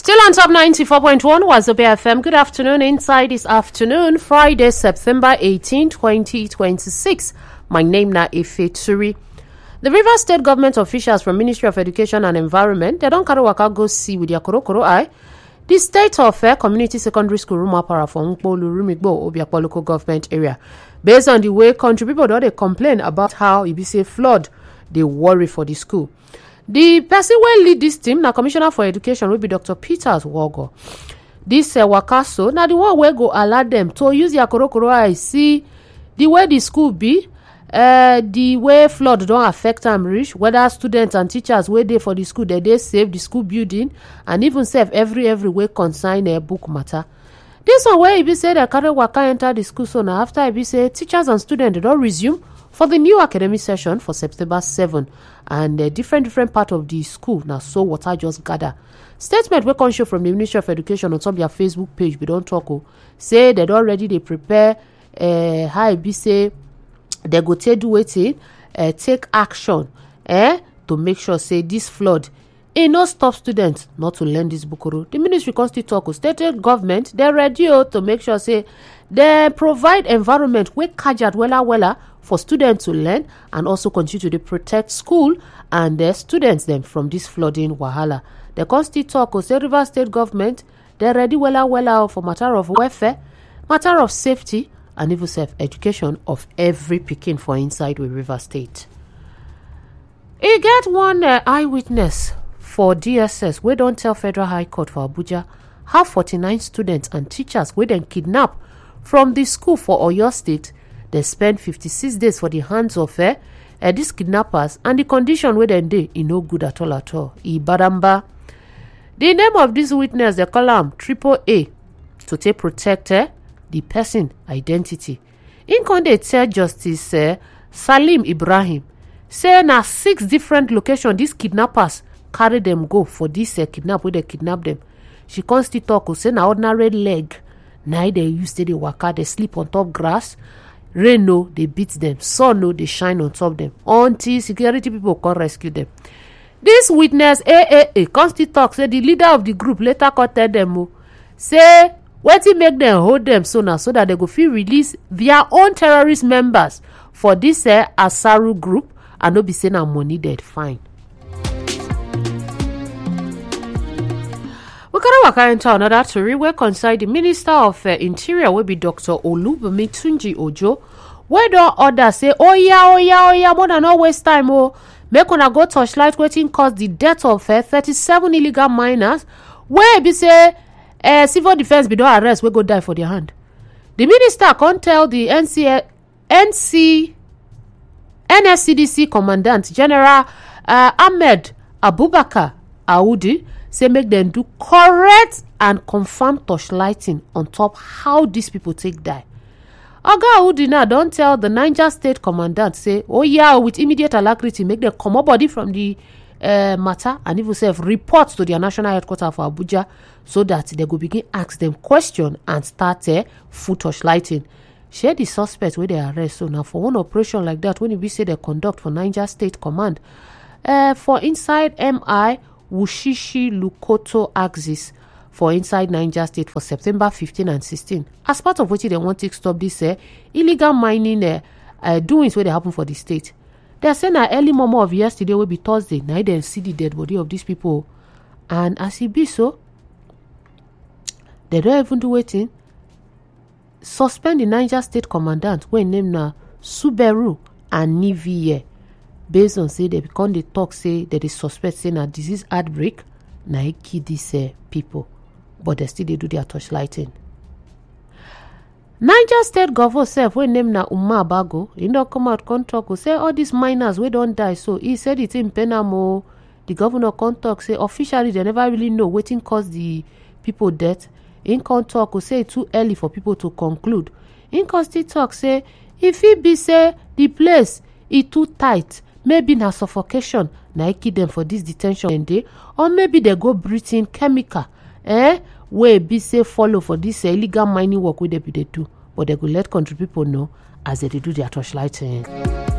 Still on top 94.1 Wazobia FM. Good afternoon. Inside this afternoon, Friday, September 18, 2026. My name na Ife Turi. The Rivers State government officials from Ministry of Education and Environment, they don't carry waka go see with their korokoro eye the state of community secondary school Rumapara for Nkpolu Rumigbo Obiakpo local government area. Based on the way country people they complain about how it be say flood, they worry for the school. The person will lead this team, now Commissioner for Education, will be Dr. Peters Wogo. This wakaso, now the one will go allow them to use their korokoro eye, see the way the school be, the way flood don't affect them reach, whether students and teachers were there for the school, they save the school building, and even save every way consign a book matter. This one where it be say they carry waka enter the school, so now after it be say teachers and students they don't resume for the new academic session for September 7, and different part of the school now so water just gather. Statement wey come show from the Ministry of Education on top their Facebook page, we don't talk say they already they prepare how it be say they go take do wetin take action to make sure say this flood no stop students not to learn this bukuru. The ministry constantly talk state government they ready to make sure say they provide environment wey kajad wella for students to learn and also continue to protect school and their students them from this flooding wahala. The constantly talk say Rivers State government they ready wella for matter of welfare, matter of safety, and even self-education of every pikin for inside with Rivers State. E get one eyewitness for DSS we don't tell Federal High Court for Abuja how 49 students and teachers we then kidnap from the school for Oyo State. They spend 56 days for the hands of these kidnappers, and the condition where they no good at all. Ibadamba. The name of this witness they call him AAA to take protect the person identity. In Conde tell Justice Salim Ibrahim say na 6 different locations these kidnappers carry them go for this kidnap where they kidnap them. She constantly talk say na ordinary leg na they use to dey waka, they sleep on top grass. Rain no, they beat them. Sun no, they shine on top them. Until security people come rescue them. This witness AAA constantly talk say the leader of the group later come tell them say wetin make them hold them so that they go fit release their own terrorist members for this Asaru group and no be say na money dead fine. We carry waka enter another story where concern the Minister of Interior will be Dr. Olubunmi Tunji Ojo, where don order say oya more than no waste time make una go torchlight wetin cause the death of 37 illegal miners where be say civil defense be don arrest wey go die for their hand. The minister can't tell the NSCDC Commandant General Ahmed Abubakar Audi say make them do correct and confirm torchlighting on top how these people take die. Oga Audi now don't tell the Niger State Commandant say with immediate alacrity make them come up body from the matter and even self report to their national headquarters for Abuja so that they go begin ask them question and start full torchlighting. Share the suspect where they arrest. So now for one operation like that, when we say they conduct for Niger State Command for inside MI Wushishi Lukoto axis for inside Niger State for September 15 and 16. As part of what they want to stop this illegal mining doings where they happen for the state. They are saying that early morning of yesterday will be Thursday. Now they see the dead body of these people, and as it be so, they don't even do waiting. Suspend the Niger State Commandant when named na Suberu and Niviye. Based on say they become the talk say that they suspect say na disease outbreak na kill these people, but they still they do their torchlighting. Niger State governor self when named na Umar Bago, he don't come out come talk say all these miners we don't die. So he said it in Penamo. The governor come talk say officially they never really know wetin cause the people death. In come talk say it too early for people to conclude. In constant talk say if it be say the place is too tight, maybe na suffocation na kill them for this detention day, or maybe they go breathe in chemical wey be say follow for this illegal mining work wey they do, but they go let country people know as they do their torchlighting.